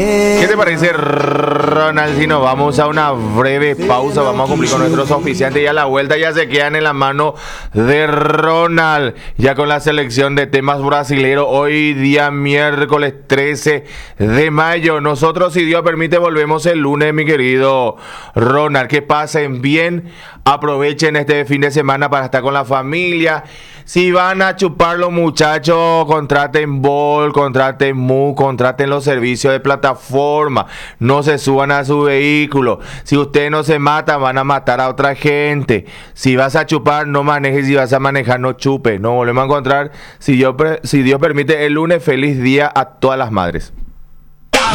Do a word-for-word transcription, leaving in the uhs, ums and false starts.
¿Qué te parece, Ronald? Si nos vamos a una breve pausa, vamos a cumplir con nuestros oficiantes y a la vuelta ya se quedan en la mano de Ronald, ya con la selección de temas brasileños. Hoy día miércoles trece de mayo. Nosotros, si Dios permite, volvemos el lunes, mi querido Ronald. Que pasen bien, aprovechen este fin de semana para estar con la familia. Si van a chupar los muchachos, contraten Bol, contraten Mu, contraten los servicios de plataforma. No se suban a su vehículo. Si usted no se mata, van a matar a otra gente. Si vas a chupar, no manejes. Si vas a manejar, no chupes. Nos volvemos a encontrar, si Dios, si Dios permite, el lunes. Feliz día a todas las madres.